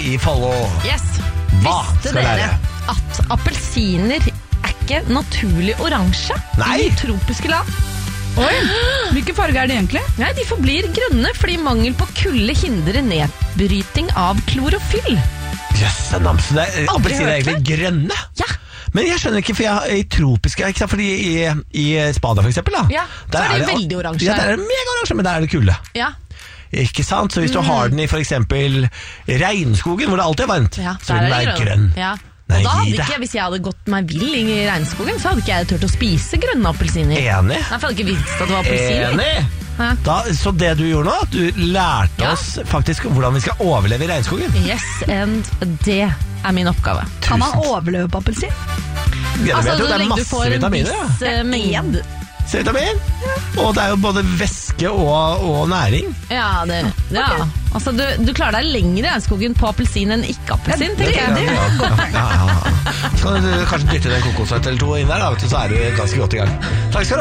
I Follo. Yes. Hva Visste skal dere lære? at appelsiner er ikke naturlig oransje Nei. I tropiske land? Oi, hvilken farge det egentlig? Nei, de forblir grønne fordi mangel på kulde hindrer nedbryting av klorofyll. Jøsse namsen, appelsiner hørt egentlig grønne. Ja. Men jeg skjønner ikke, for jeg i tropiske, ikke sant? Fordi i Spania for eksempel da, Ja, så er de veldig oransje. Ja, der er det mega oransje, men der er det kulde. Ja. Ikke sant? Så hvis du har den i for eksempel regnskogen, hvor det alltid er varmt, Ja, så vil den være grønn. Ja. Nei, Og da hadde gi deg. ikke, hvis jeg hadde gått meg vill I regnskogen, så hadde ikke jeg tørt å spise grønne appelsiner. Enig? Nei, for jeg hadde ikke visst at det var appelsiner. Enig? Ja. Da, så det du gjorde nå, du lærte Ja. oss faktisk hvordan vi skal overleve I regnskogen. Yes, and det er min oppgave. Kan man overleve på appelsin? Jeg tror det er så lenge du masse får en vitaminer. Ja. viss mengde. C-vitamin. Og det er jo både væske og næring. Ja, altså du klarer deg lenger I regnskogen på appelsin enn ikke appelsin, tenker jeg. Ja. Så kan du kanskje dytte en kokosnøtt eller to inn der, da, vet du, så er du ganske godt I gang. Takk skal du ha.